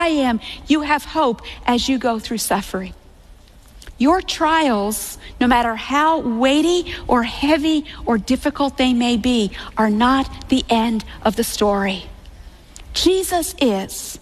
I am, you have hope as you go through suffering. Your trials, no matter how weighty or heavy or difficult they may be, are not the end of the story. Jesus is.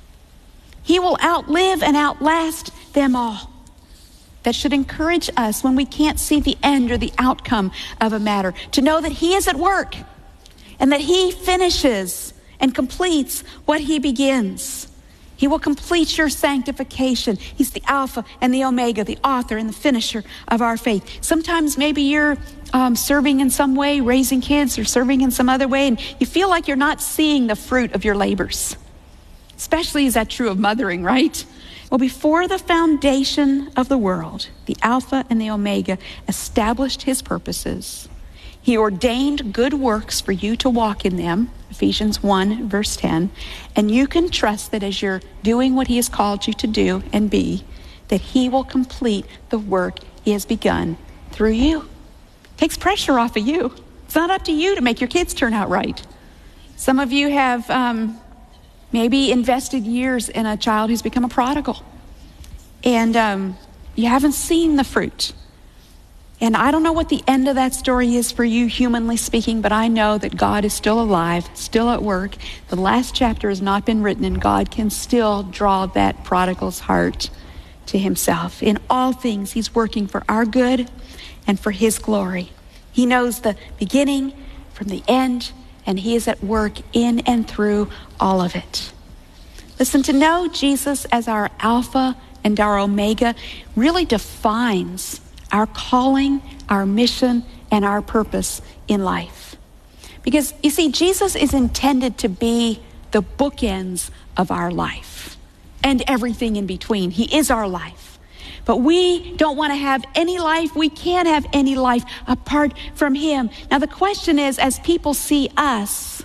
He will outlive and outlast them all. That should encourage us when we can't see the end or the outcome of a matter, to know that He is at work and that He finishes and completes what He begins. He will complete your sanctification. He's the Alpha and the Omega, the author and the finisher of our faith. Sometimes maybe you're serving in some way, raising kids, or serving in some other way, and you feel like you're not seeing the fruit of your labors. Especially is that true of mothering, right? Well, before the foundation of the world, the Alpha and the Omega established His purposes. He ordained good works for you to walk in them, Ephesians 1, verse 10. And you can trust that as you're doing what He has called you to do and be, that He will complete the work He has begun through you. Takes pressure off of you. It's not up to you to make your kids turn out right. Some of you have maybe invested years in a child who's become a prodigal. And you haven't seen the fruit. And I don't know what the end of that story is for you, humanly speaking, but I know that God is still alive, still at work. The last chapter has not been written, and God can still draw that prodigal's heart to Himself. In all things, He's working for our good and for His glory. He knows the beginning from the end, and He is at work in and through all of it. Listen, to know Jesus as our Alpha and our Omega really defines our calling, our mission, and our purpose in life. Because, you see, Jesus is intended to be the bookends of our life and everything in between. He is our life. But we don't want to have any life. We can't have any life apart from Him. Now, the question is, as people see us,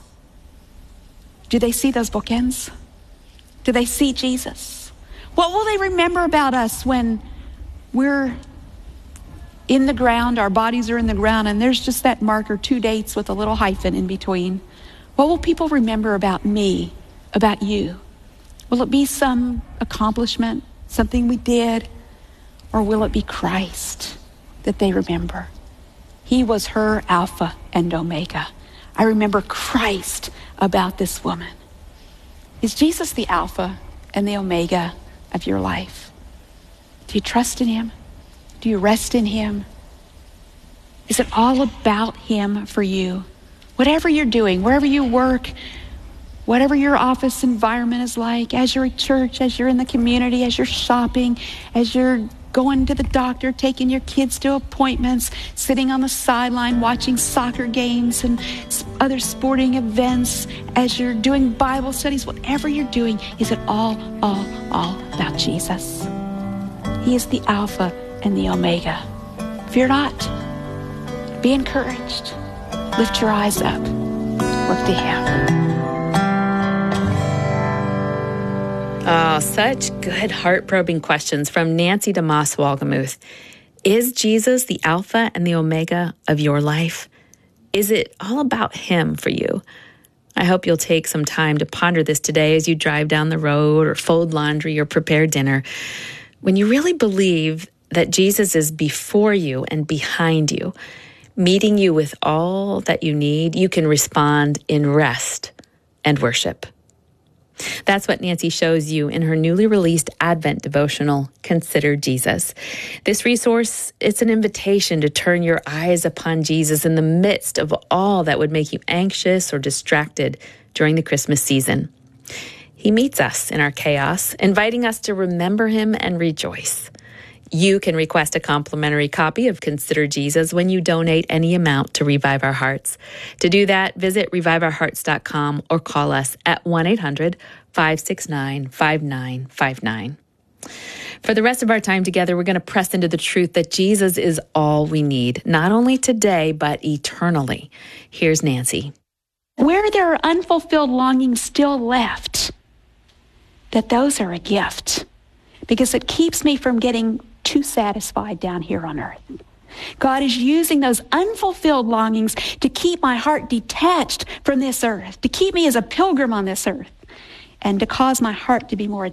do they see those bookends? Do they see Jesus? What will they remember about us when we're in the ground, our bodies are in the ground, and there's just that marker, 2 dates with a little hyphen in between? What will people remember about me, about you? Will it be some accomplishment, something we did? Or will it be Christ that they remember? He was her Alpha and Omega. I remember Christ about this woman. Is Jesus the Alpha and the Omega of your life? Do you trust in Him? Do you rest in Him? Is it all about Him for you? Whatever you're doing, wherever you work, whatever your office environment is like, as you're at church, as you're in the community, as you're shopping, as you're going to the doctor, taking your kids to appointments, sitting on the sideline watching soccer games and other sporting events, as you're doing Bible studies, whatever you're doing, is it all about Jesus? He is the Alpha and the Omega. Fear not. Be encouraged. Lift your eyes up. Look to Him. Oh, such good heart-probing questions from Nancy DeMoss Wolgemuth. Is Jesus the Alpha and the Omega of your life? Is it all about Him for you? I hope you'll take some time to ponder this today as you drive down the road or fold laundry or prepare dinner. When you really believe that Jesus is before you and behind you, meeting you with all that you need, you can respond in rest and worship. That's what Nancy shows you in her newly released Advent devotional, Consider Jesus. This resource, it's an invitation to turn your eyes upon Jesus in the midst of all that would make you anxious or distracted during the Christmas season. He meets us in our chaos, inviting us to remember Him and rejoice. You can request a complimentary copy of Consider Jesus when you donate any amount to Revive Our Hearts. To do that, visit reviveourhearts.com or call us at 1-800-569-5959. For the rest of our time together, we're going to press into the truth that Jesus is all we need, not only today, but eternally. Here's Nancy. Where there are unfulfilled longings still left, that those are a gift, because it keeps me from getting too satisfied down here on earth. God is using those unfulfilled longings to keep my heart detached from this earth, to keep me as a pilgrim on this earth. and to cause my heart to be more